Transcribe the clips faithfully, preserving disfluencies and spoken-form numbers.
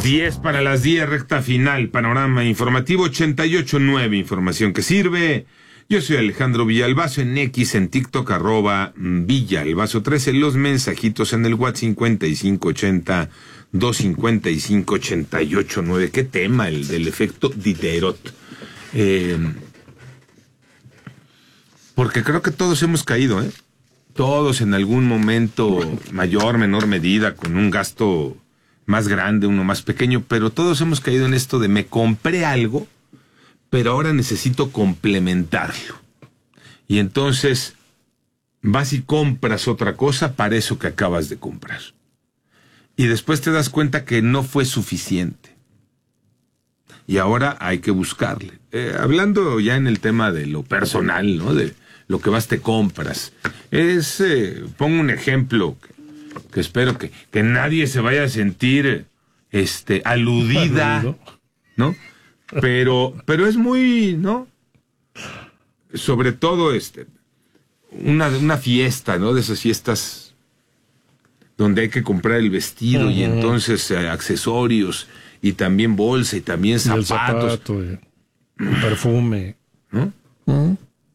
diez para las diez, recta final, panorama informativo ochenta y ocho punto nueve, información que sirve. Yo soy Alejandro Villalbazo, en X, en TikTok, arroba Villalbazo trece, los mensajitos en el WhatsApp cincuenta y cinco ochenta, doscientos cincuenta y cinco, ochenta y ocho nueve. ¿Qué tema el del efecto Diderot? Eh, porque creo que todos hemos caído, ¿eh? Todos en algún momento, mayor, menor medida, con un gasto más grande, uno más pequeño, pero todos hemos caído en esto de me compré algo, pero ahora necesito complementarlo. Y entonces vas y compras otra cosa para eso que acabas de comprar. Y después te das cuenta que no fue suficiente. Y ahora hay que buscarle. Eh, hablando ya en el tema de lo personal, ¿no? De lo que vas te compras. Es, eh, pongo un ejemplo que, que espero que, que nadie se vaya a sentir este, aludida, ¿no? Pero, pero es muy, ¿no? Sobre todo, este, una, una fiesta, ¿no? De esas fiestas donde hay que comprar el vestido, uh-huh, y entonces eh, accesorios, y también bolsa, y también zapatos. Y el zapato, el, el perfume, ¿no? Uh-huh.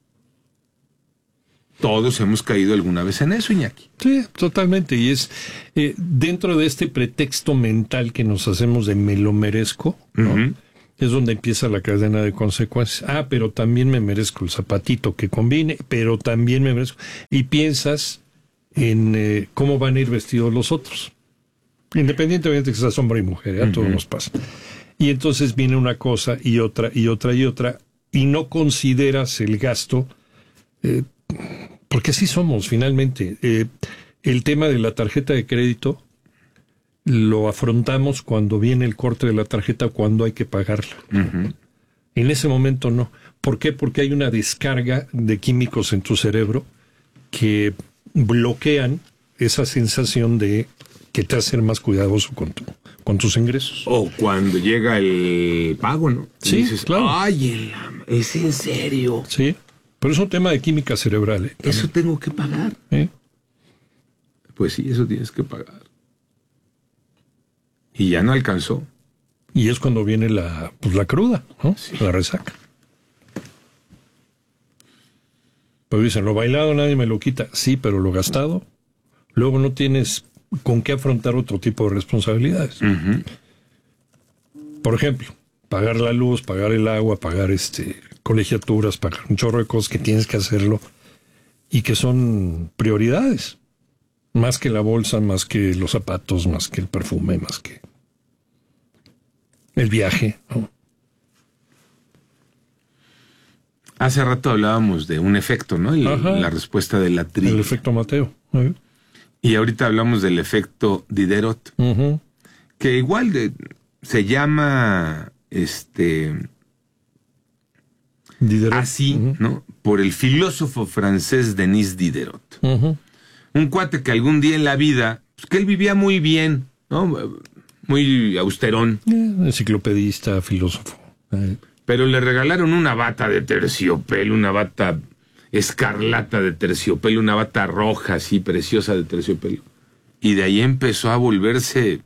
Todos hemos caído alguna vez en eso, Iñaki. Sí, totalmente. Y es eh, dentro de este pretexto mental que nos hacemos de me lo merezco, ¿no? Uh-huh. Es donde empieza la cadena de consecuencias. Ah, pero también me merezco el zapatito que combine, pero también me merezco. Y piensas en eh, cómo van a ir vestidos los otros. Independientemente de que seas hombre y mujer, a uh-huh, todos nos pasa. Y entonces viene una cosa y otra y otra y otra, y no consideras el gasto, eh, porque así somos finalmente. Eh, el tema de la tarjeta de crédito lo afrontamos cuando viene el corte de la tarjeta, cuando hay que pagarla. Uh-huh. En ese momento no. ¿Por qué? Porque hay una descarga de químicos en tu cerebro que bloquean esa sensación de que te hace ser más cuidadoso con, tu, con tus ingresos. O cuando llega el pago, ¿no? Sí, dices, claro. Ay, el, ¿es en serio? Sí, pero es un tema de química cerebral, ¿eh? Eso tengo que pagar. ¿Eh? Pues sí, eso tienes que pagar. Y ya no alcanzó. Y es cuando viene la, pues la cruda, ¿no? Sí. La resaca. Pues dicen, lo bailado nadie me lo quita. Sí, pero lo gastado, luego no tienes con qué afrontar otro tipo de responsabilidades. Uh-huh. Por ejemplo, pagar la luz, pagar el agua, pagar este colegiaturas, pagar un chorro de cosas que tienes que hacerlo y que son prioridades. Más que la bolsa, más que los zapatos, más que el perfume, más que el viaje, ¿no? Hace rato hablábamos de un efecto, ¿no? El, la respuesta de la trivia. El efecto Mateo. Uh-huh. Y ahorita hablamos del efecto Diderot, uh-huh, que igual de, se llama este Diderot. Así, uh-huh, ¿no? Por el filósofo francés Denis Diderot. Uh-huh. Un cuate que algún día en la vida, pues que él vivía muy bien, ¿no? Muy austerón. Eh, enciclopedista, filósofo. Eh. Pero le regalaron una bata de terciopelo, una bata escarlata de terciopelo, una bata roja así, preciosa de terciopelo. Y de ahí empezó a volverse,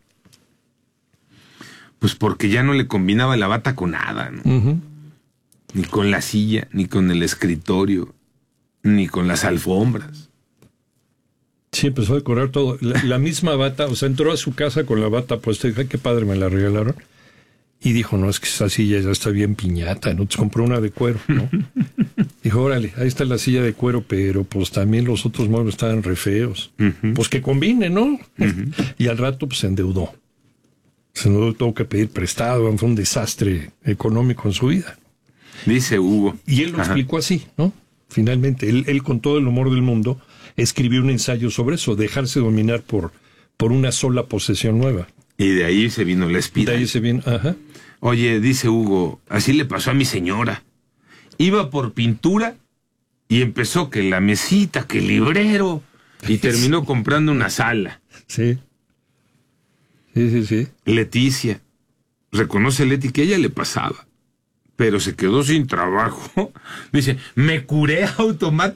pues porque ya no le combinaba la bata con nada, ¿no? Uh-huh. Ni con la silla, ni con el escritorio, ni con las alfombras. Sí, empezó a decorar todo. La, la misma bata, o sea, entró a su casa con la bata puesta y dijo, qué padre, me la regalaron. Y dijo, no, es que esa silla ya está bien piñata, ¿no? Entonces compró una de cuero, ¿no? Dijo, órale, ahí está la silla de cuero, pero pues también los otros muebles estaban re feos. Uh-huh. Pues que combine, ¿no? Uh-huh. Y al rato, pues se endeudó. Se endeudó, tuvo que pedir prestado, fue un desastre económico en su vida. Dice Hugo. Y él lo Ajá. explicó así, ¿no? Finalmente, él, él con todo el humor del mundo escribió un ensayo sobre eso, dejarse dominar por, por una sola posesión nueva. Y de ahí se vino la espiral. De ahí se vino, ajá. Oye, dice Hugo, así le pasó a mi señora. Iba por pintura y empezó que la mesita, que el librero, y terminó comprando una sala. Sí. Sí, sí, sí. Leticia. Reconoce Leti que a ella le pasaba, pero se quedó sin trabajo. Dice, me curé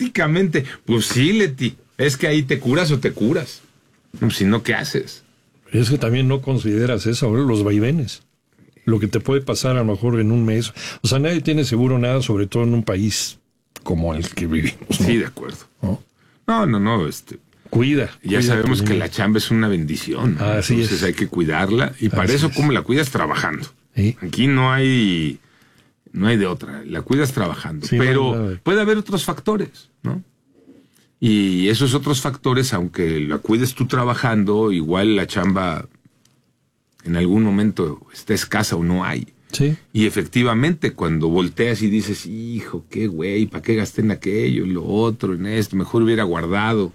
automáticamente. Pues sí, Leti, es que ahí te curas o te curas. Si no, ¿qué haces? Es que también no consideras eso, ahora los vaivenes. Lo que te puede pasar a lo mejor en un mes. O sea, nadie tiene seguro nada, sobre todo en un país como el que vivimos, ¿no? Sí, de acuerdo. ¿No? No, no, no, este... Cuida. Ya cuida sabemos que niña. la chamba es una bendición, ¿no? Así Entonces es. hay que cuidarla. Y para Así eso, es. ¿cómo la cuidas? Trabajando. ¿Sí? Aquí no hay... No hay de otra. La cuidas trabajando. Sí, Pero no, no. puede haber otros factores, ¿no? Y esos otros factores, aunque la cuides tú trabajando, igual la chamba en algún momento está escasa o no hay. Sí. Y efectivamente, cuando volteas y dices, hijo, qué güey, ¿para qué gasté en aquello, en lo otro, en esto? Mejor hubiera guardado.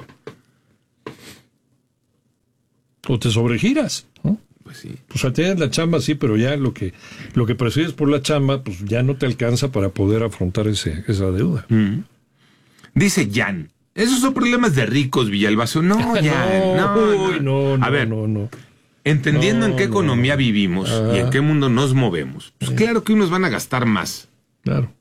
O te sobregiras, ¿no? Pues sí. Pues sea, tienes la chamba, sí, pero ya lo que lo que percibes por la chamba, pues ya no te alcanza para poder afrontar ese, esa deuda. Mm. Dice Jan, esos son problemas de ricos, Villalbazo. No, Jan, no, no, uy, no, no, A ver, no, no. entendiendo No, en qué no. economía vivimos Ajá. y en qué mundo nos movemos, pues claro que unos van a gastar más, Claro.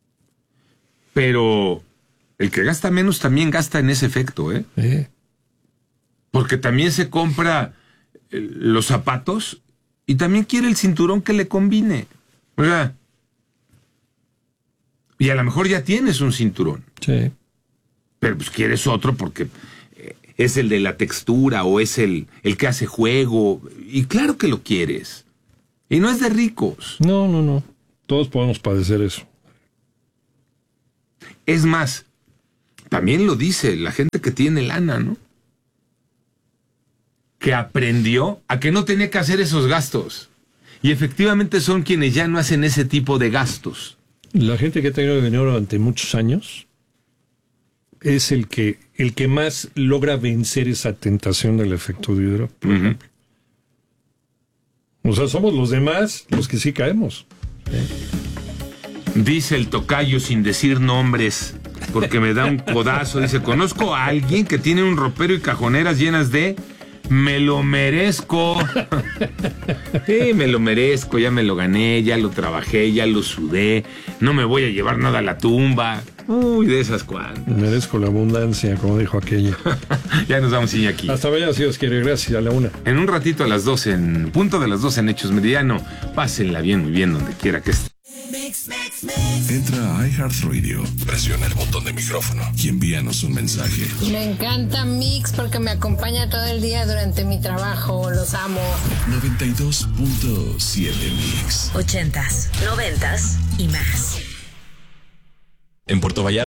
pero el que gasta menos también gasta en ese efecto, ¿eh? Eh, Porque también se compra eh, los zapatos y también quiere el cinturón que le combine. O sea, y a lo mejor ya tienes un cinturón, sí. pero pues quieres otro porque eh, es el de la textura o es el, el que hace juego. Y claro que lo quieres. Y no es de ricos. No, no, no. Todos podemos padecer eso. Es más, también lo dice la gente que tiene lana, ¿no? Que aprendió a que no tenía que hacer esos gastos. Y efectivamente son quienes ya no hacen ese tipo de gastos. La gente que ha tenido dinero durante muchos años es el que el que más logra vencer esa tentación del efecto dinero, por Ujú. ejemplo. O sea, somos los demás los que sí caemos. Dice el tocayo sin decir nombres, porque me da un codazo. Dice, conozco a alguien que tiene un ropero y cajoneras llenas de... Me lo merezco. Sí, me lo merezco, ya me lo gané, ya lo trabajé, ya lo sudé. No me voy a llevar nada a la tumba. Uy, de esas cuantas. Merezco la abundancia, como dijo aquella. Ya nos vamos aquí. Hasta mañana, si Dios quiere. Gracias, a la una. En un ratito a las doce, en punto de las doce en Hechos Meridiano. Pásenla bien, muy bien, donde quiera que esté. Entra a iHeartRadio, presiona el botón de micrófono y envíanos un mensaje. Me encanta Mix porque me acompaña todo el día durante mi trabajo. Los amo. noventa y dos punto siete Mix. Ochentas, noventas y más. En Puerto Vallarta.